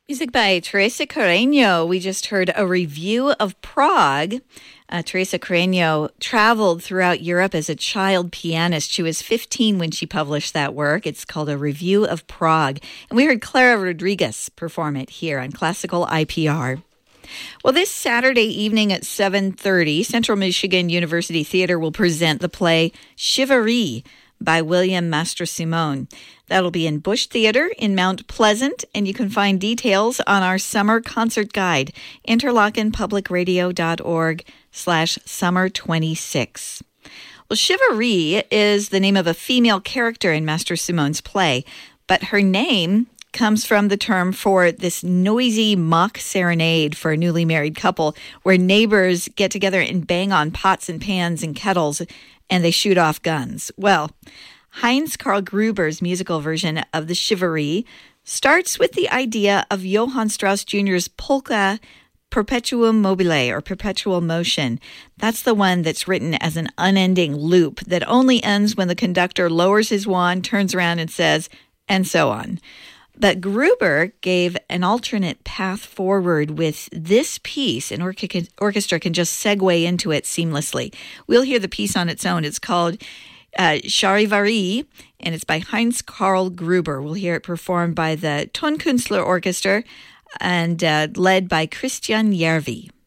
Music by Teresa Carreño. We just heard a review of Prague. Teresa Carreño traveled throughout Europe as a child pianist. She was 15 when she published that work. It's called A Review of Prague. And we heard Clara Rodriguez perform it here on Classical IPR. Well, this Saturday evening at 7:30, Central Michigan University Theater will present the play Chivary by William Mastrosimone. That'll be in Bush Theater in Mount Pleasant, and you can find details on our summer concert guide, interlockenpublicradio.org/summer26. Well, Chivary is the name of a female character in Mastrosimone's play, but her name comes from the term for this noisy mock serenade for a newly married couple where neighbors get together and bang on pots and pans and kettles and they shoot off guns. Well, Heinz Karl Gruber's musical version of the Chivary starts with the idea of Johann Strauss Jr.'s polka Perpetuum mobile, or perpetual motion. That's the one that's written as an unending loop that only ends when the conductor lowers his wand, turns around and says, and so on. But Gruber gave an alternate path forward with this piece. An orchestra can just segue into it seamlessly. We'll hear the piece on its own. It's called Charivari, and it's by Heinz Karl Gruber. We'll hear it performed by the Tonkünstler Orchestra and led by Christian Järvi.